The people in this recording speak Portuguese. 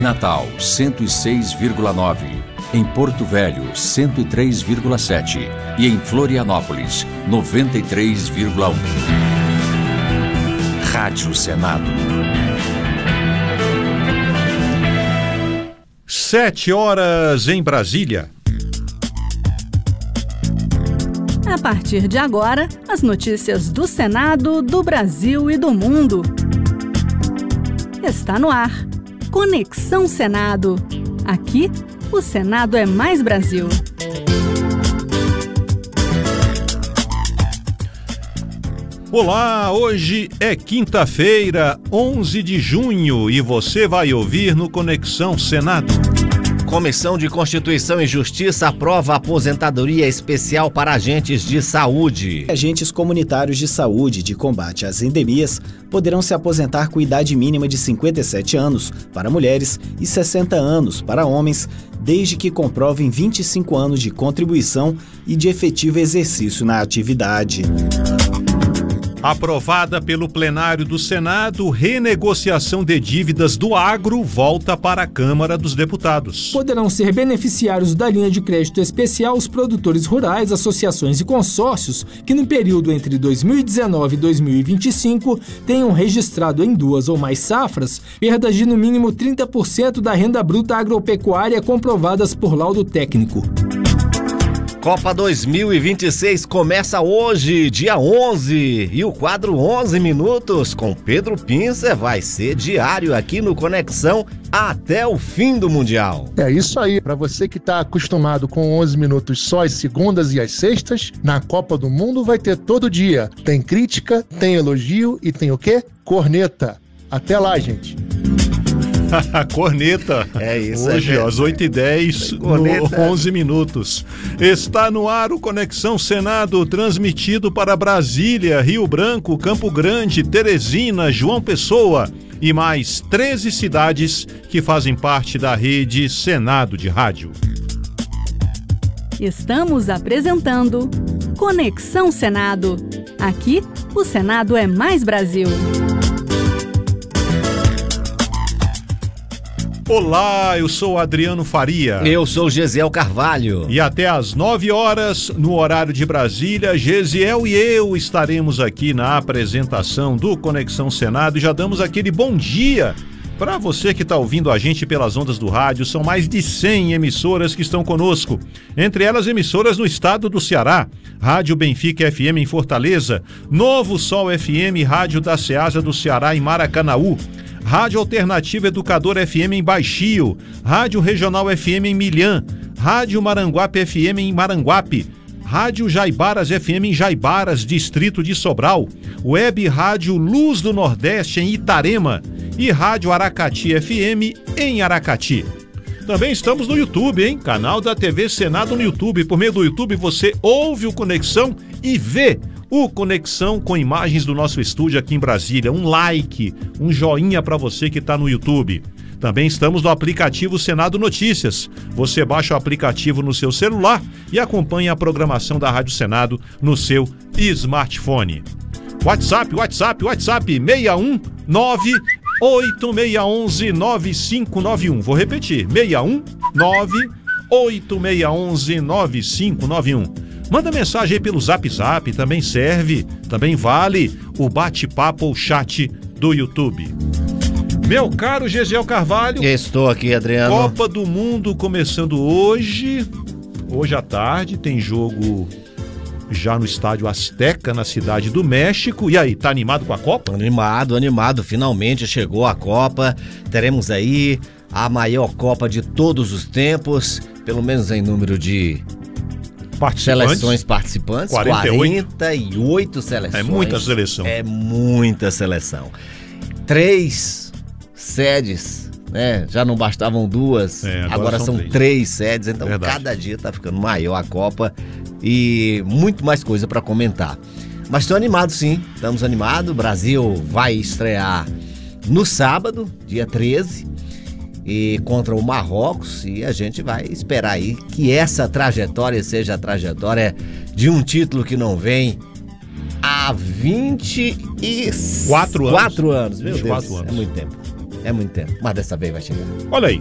Natal 106,9, em Porto Velho 103,7 e em Florianópolis 93,1. Rádio Senado. 7h em Brasília. A partir de agora, as notícias do Senado, do Brasil e do mundo. Está no ar. Conexão Senado. Aqui, o Senado é mais Brasil. Olá, hoje é quinta-feira, 11 de junho, e você vai ouvir no Conexão Senado. Comissão de Constituição e Justiça aprova a aposentadoria especial para agentes de saúde. Agentes comunitários de saúde de combate às endemias poderão se aposentar com idade mínima de 57 anos para mulheres e 60 anos para homens, desde que comprovem 25 anos de contribuição e de efetivo exercício na atividade. Aprovada pelo plenário do Senado, renegociação de dívidas do agro volta para a Câmara dos Deputados. Poderão ser beneficiários da linha de crédito especial os produtores rurais, associações e consórcios que no período entre 2019 e 2025 tenham registrado em 2 ou mais safras perdas de no mínimo 30% da renda bruta agropecuária comprovadas por laudo técnico. Copa 2026 começa hoje, dia 11, e o quadro 11 Minutos com Pedro Pincer vai ser diário aqui no Conexão até o fim do Mundial. É isso aí, para você que está acostumado com 11 minutos só às segundas e às sextas, na Copa do Mundo vai ter todo dia. Tem crítica, tem elogio e tem o quê? Corneta. Até lá, gente. Corneta. É isso. Hoje, às 8h10, no 11 minutos. Está no ar o Conexão Senado, transmitido para Brasília, Rio Branco, Campo Grande, Teresina, João Pessoa e mais 13 cidades que fazem parte da rede Senado de Rádio. Estamos apresentando Conexão Senado. Aqui, o Senado é mais Brasil. Olá, eu sou Adriano Faria. Eu sou Gesiel Carvalho. E até às 9h, no horário de Brasília, Gesiel e eu estaremos aqui na apresentação do Conexão Senado e já damos aquele bom dia para você que está ouvindo a gente pelas ondas do rádio. São mais de 100 emissoras que estão conosco, entre elas emissoras no estado do Ceará, Rádio Benfica FM em Fortaleza, Novo Sol FM, Rádio da Ceasa do Ceará em Maracanaú, Rádio Alternativa Educador FM em Baixio, Rádio Regional FM em Milhã, Rádio Maranguape FM em Maranguape, Rádio Jaibaras FM em Jaibaras, Distrito de Sobral, Web Rádio Luz do Nordeste em Itarema e Rádio Aracati FM em Aracati. Também estamos no YouTube, hein? Canal da TV Senado no YouTube. Por meio do YouTube você ouve o Conexão e vê o Conexão com imagens do nosso estúdio aqui em Brasília. Um like, um joinha para você que está no YouTube. Também estamos no aplicativo Senado Notícias. Você baixa o aplicativo no seu celular e acompanha a programação da Rádio Senado no seu smartphone. WhatsApp 619-8611-9591. Vou repetir, 619-8611-9591. Manda mensagem aí pelo Zap, também serve, também vale o bate-papo ou chat do YouTube. Meu caro Gesiel Carvalho. Estou aqui, Adriano. Copa do Mundo começando hoje. Hoje à tarde tem jogo já no Estádio Azteca, na Cidade do México. E aí, tá animado com a Copa? Animado. Finalmente chegou a Copa. Teremos aí a maior Copa de todos os tempos, pelo menos em número de seleções participantes. 48 seleções. É muita seleção. É muita seleção. 3 sedes, né? Já não bastavam 2, agora são 3 sedes, então verdade. Cada dia tá ficando maior a Copa e muito mais coisa para comentar. Mas estou animado, sim, estamos animados. O Brasil vai estrear no sábado, dia 13, e contra o Marrocos, e a gente vai esperar aí que essa trajetória seja a trajetória de um título que não vem há 24 anos. Meu Deus, anos. É muito tempo. É muito tempo, mas dessa vez vai chegar. Olha aí.